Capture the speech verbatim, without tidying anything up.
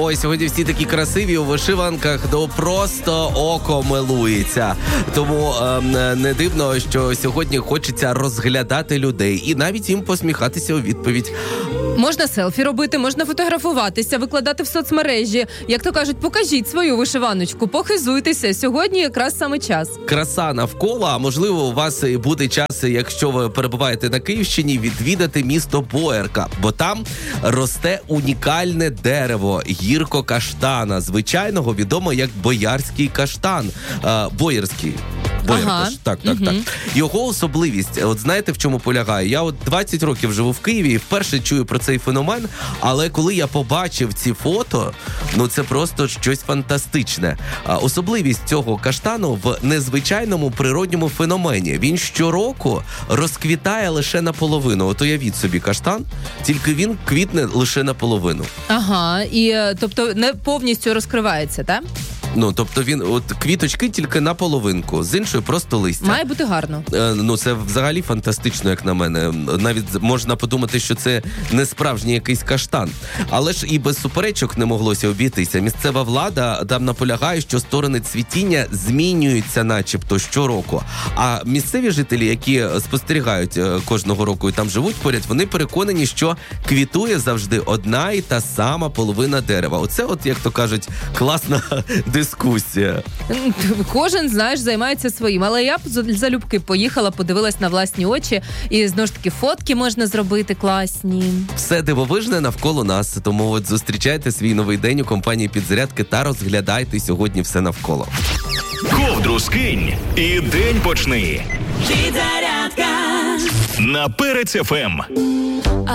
Ой, сьогодні всі такі красиві у вишиванках, ну просто око милується. Тому е, не дивно, що сьогодні хочеться розглядати людей і навіть їм посміхатися у відповідь. Можна селфі робити, можна фотографуватися, викладати в соцмережі. Як то кажуть, покажіть свою вишиваночку, похизуйтеся. Сьогодні якраз саме час. Краса навколо, а можливо у вас буде час, якщо ви перебуваєте на Київщині, відвідати місто Боярка. Бо там росте унікальне дерево гірко-каштана. Звичайного відомо як боярський каштан. А, боярський. Боярка, ага. так, так, угу. так. Його особливість, от знаєте, в чому полягає? Я от двадцять років живу в Києві і вперше чую про цей феномен, але коли я побачив ці фото, ну це просто щось фантастичне. А, особливість цього каштану в незвичайному природньому феномені. Він щороку розквітає лише наполовину. От уявіть собі каштан, тільки він квітне лише наполовину. Ага, і тобто не повністю розкривається, так? Ну, тобто він, от квіточки тільки на половинку, з іншої просто листя. Має бути гарно. Е, ну, це взагалі фантастично, як на мене. Навіть можна подумати, що це не справжній якийсь каштан. Але ж і без суперечок не моглося обійтися. Місцева влада там наполягає, що сторони цвітіння змінюються начебто щороку. А місцеві жителі, які спостерігають кожного року і там живуть поряд, вони переконані, що квітує завжди одна і та сама половина дерева. Оце от, як то кажуть, класна дискусія. Кожен, знаєш, займається своїм. Але я б залюбки поїхала, подивилась на власні очі. І, знову ж таки, фотки можна зробити класні. Все дивовижне навколо нас. Тому от зустрічайте свій новий день у компанії «Підзарядки» та розглядайте сьогодні все навколо. Ковдру скинь і день почни. Підзарядка на Перець еф ем.